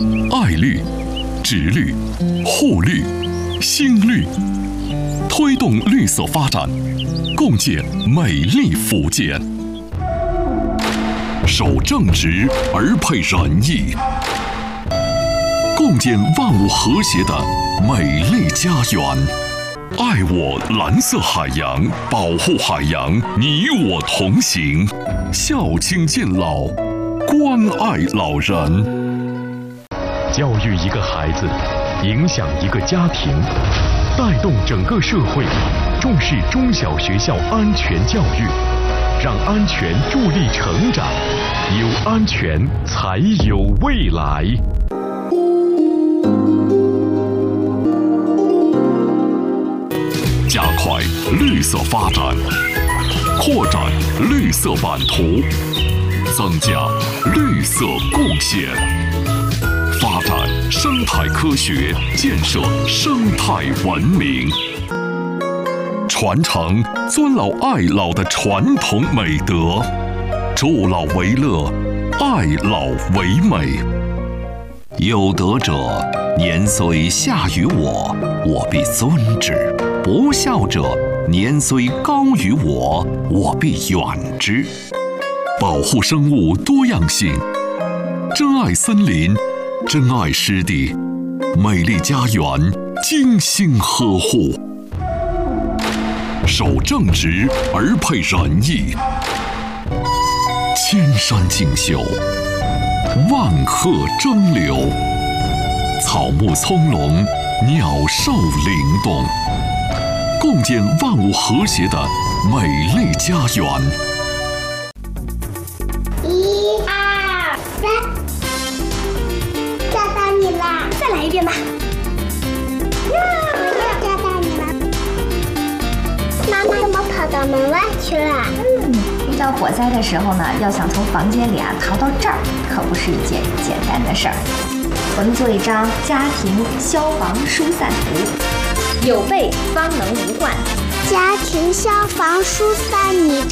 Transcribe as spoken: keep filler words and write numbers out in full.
爱绿、植绿、护绿、新绿，推动绿色发展，共建美丽福建。守正直而配仁义，共建万物和谐的美丽家园。爱我蓝色海洋，保护海洋，你我同行。孝亲敬老，关爱老人。 教育一个孩子，影响一个家庭，带动整个社会，重视中小学校安全教育，让安全助力成长，有安全才有未来。 加快绿色发展，扩展绿色版图，增加绿色贡献，发展生态科学，建设生态文明，传承尊老爱老的传统美德，助老为乐，爱老为美。有德者，年虽下于我，我必尊之；不孝者，年虽高于我，我必远之。保护生物多样性，珍爱森林，珍爱湿地，美丽家园精心呵护。守正直而配仁义，千山竞秀，万壑争流，草木葱茏，鸟兽灵动，共建万物和谐的美丽家园。 一二三，抓到你啦！再来一遍吧。抓到你了！妈妈怎么跑到门外去了？ 嗯，遇到火灾的时候呢，要想从房间里啊逃到这儿，可不是一件简单的事儿。我们做一张家庭消防疏散图，有备方能无患。 家庭消防疏散，你